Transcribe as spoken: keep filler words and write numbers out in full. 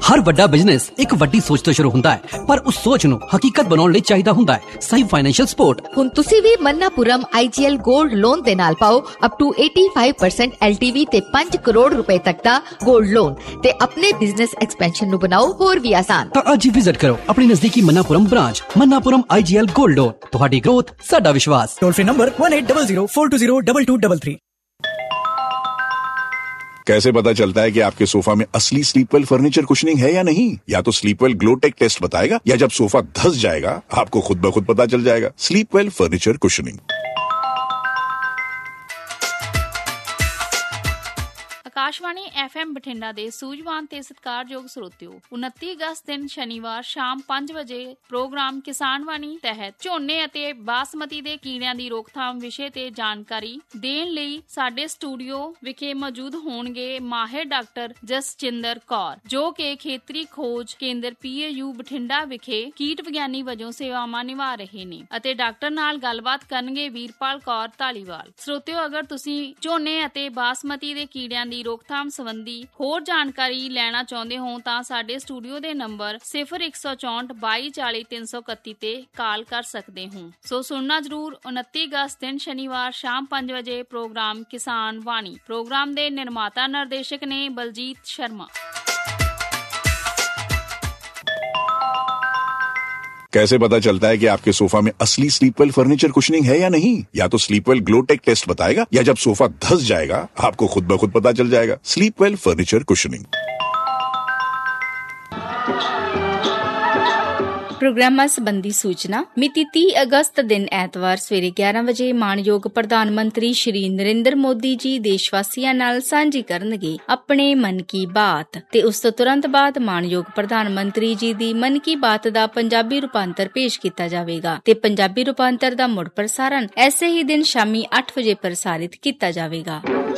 ਹਰ ਵੱਡਾ ਬਿਜ਼ਨਸ ਇੱਕ ਵੱਡੀ ਸੋਚ ਤੋਂ ਸ਼ੁਰੂ ਹੁੰਦਾ ਹੈ, ਪਰ ਉਸ ਸੋਚ ਨੂੰ ਹਕੀਕਤ ਬਣਾਉਣ ਲਈ ਚਾਹੀਦਾ ਹੁੰਦਾ ਹੈ ਸਹੀ ਫਾਈਨੈਂਸ਼ੀਅਲ ਸਪੋਰਟ। ਹੁਣ ਤੁਸੀਂ ਵੀ ਮन्नापुरम आई जी एल ਗੋਲਡ ਲੋਨ ਦੇ ਨਾਲ ਪਾਓ ਅਪ ਟੂ ਪਚਾਸੀ ਪਰਸੈਂਟ ਐਲ ਟੀ ਵੀ ਤੇ ਪੰਜ ਕਰੋੜ ਰੁਪਏ ਤੱਕ ਦਾ ਗੋਲਡ ਲੋਨ ਤੇ ਆਪਣੇ ਬਿਜ਼ਨਸ ਐਕਸਪੈਂਸ਼ਨ ਨੂੰ ਬਣਾਓ ਹੋਰ ਵੀ ਆਸਾਨ। ਤਾਂ ਅੱਜ ਹੀ ਵਿਜ਼ਿਟ ਕਰੋ ਆਪਣੀ ਨਜ਼ਦੀਕੀ मन्नापुरम ਬ੍ਰਾਂਚ। मन्नापुरम आई जी एल ਗੋਲਡ ਲੋਨ, ਤੁਹਾਡੀ ਗ੍ਰੋਥ ਸਾਡਾ ਵਿਸ਼ਵਾਸ। Toll free number one eight double zero four to zero double two double three. कैसे पता चलता है कि आपके सोफा में असली स्लीपवेल फर्नीचर कुशनिंग है या नहीं? या तो स्लीपवेल ग्लोटेक टेस्ट बताएगा, या जब सोफा धस जाएगा आपको खुद ब खुद पता चल जाएगा। Sleepwell furniture cushioning. Akashvani F M Bathinda ਦੇ ਸੂਝਵਾਨ ਤੇ ਸਤਿਕਾਰਯੋਗ ਸਰੋਤਿਓ, ਉਨੱਤੀ ਅਗਸਤ ਦਿਨ ਸ਼ਨੀਵਾਰ ਸ਼ਾਮ ਪੰਜ ਵਜੇ ਪ੍ਰੋਗਰਾਮ ਕਿਸਾਨ ਵਾਣੀ ਤਹਿਤ ਝੋਨੇ ਅਤੇ ਬਾਸਮਤੀ ਦੇ ਕੀੜਿਆਂ ਦੀ ਰੋਕਥਾਮ ਵਿਸ਼ੇ ਤੇ ਜਾਣਕਾਰੀ ਦੇਣ ਲਈ ਸਾਡੇ ਸਟੂਡੀਓ ਵਿਖੇ ਮੌਜੂਦ ਹੋਣਗੇ ਮਾਹਿਰ ਡਾਕਟਰ ਜਸਚਿੰਦਰ ਕੌਰ, ਜੋ ਕਿ ਖੇਤਰੀ ਖੋਜ ਕੇਂਦਰ ਪੀ ਏ ਯੂ ਬਠਿੰਡਾ ਵਿਖੇ ਕੀਟ ਵਿਗਿਆਨੀ ਵਜੋਂ ਸੇਵਾਵਾਂ ਨਿਭਾ ਰਹੇ ਨੇ, ਅਤੇ ਡਾਕਟਰ ਨਾਲ ਗੱਲਬਾਤ ਕਰਨਗੇ ਵੀਰਪਾਲ ਕੌਰ ਧਾਲੀਵਾਲ। ਸਰੋਤਿਓ, ਅਗਰ ਤੁਸੀਂ ਝੋਨੇ ਅਤੇ ਬਾਸਮਤੀ ਦੇ ਕੀੜਿਆਂ ਦੀ ਰੋਕਥਾਮ ਸੰਬੰਧੀ ਹੋਰ ਜਾਣਕਾਰੀ ਲੈਣਾ ਚਾਹੁੰਦੇ ਹੋ ਤਾਂ ਸਾਡੇ ਸਟੂਡੀਓ ਦੇ ਨੰਬਰ ਸਿਫਰ ਇੱਕ ਸੌ ਚੌਂਹਠ ਬਾਈ ਚਾਲੀ ਤਿੰਨ ਸੌ ਇਕੱਤੀ ਤੇ ਕਾਲ ਕਰ ਸਕਦੇ ਹੋ। ਸੋ ਸੁਣਨਾ ਜ਼ਰੂਰ ਉਨੱਤੀ ਅਗਸਤ ਦਿਨ ਸ਼ਨੀਵਾਰ ਸ਼ਾਮ ਪੰਜ ਵਜੇ ਪ੍ਰੋਗਰਾਮ ਕਿਸਾਨ ਵਾਣੀ। ਪ੍ਰੋਗਰਾਮ ਦੇ ਨਿਰਮਾਤਾ ਨਿਰਦੇਸ਼ਕ ਨੇ ਬਲਜੀਤ ਸ਼ਰਮਾ। कैसे पता चलता है कि आपके सोफा में असली स्लीपवेल फर्नीचर कुशनिंग है या नहीं? या तो स्लीपवेल ग्लोटेक टेस्ट बताएगा, या जब सोफा धस जाएगा आपको खुद ब खुद पता चल जाएगा। Sleepwell furniture cushioning. ਪ੍ਰੋਗਰਾਮਾਂ ਸੰਬੰਧੀ ਸੂਚਨਾ ਮਿਤੀ ਤੀਹ ਅਗਸਤ ਦਿਨ ਐਤਵਾਰ ਸਵੇਰੇ ਗਿਆਰਾਂ ਵਜੇ ਮਾਣਯੋਗ ਪ੍ਰਧਾਨ ਮੰਤਰੀ ਸ਼੍ਰੀ ਨਰਿੰਦਰ ਮੋਦੀ ਜੀ ਦੇਸ਼ ਵਾਸੀਆਂ ਨਾਲ ਸਾਂਝੀ ਕਰਨਗੇ ਆਪਣੇ ਮਨ ਕੀ ਬਾਤ, ਤੇ ਉਸ ਤੋਂ ਤੁਰੰਤ ਬਾਅਦ ਮਾਣਯੋਗ ਪ੍ਰਧਾਨ ਮੰਤਰੀ ਜੀ ਦੀ ਮਨ ਕੀ ਬਾਤ ਦਾ ਪੰਜਾਬੀ ਰੂਪਾਂਤਰ ਪੇਸ਼ ਕੀਤਾ ਜਾਵੇਗਾ, ਤੇ ਪੰਜਾਬੀ ਰੂਪਾਂਤਰ ਦਾ ਮੁੜ ਪ੍ਰਸਾਰਣ ਐਸੇ ਹੀ ਦਿਨ ਸ਼ਾਮੀ ਅੱਠ ਵਜੇ ਪ੍ਰਸਾਰਿਤ ਕੀਤਾ ਜਾਵੇਗਾ।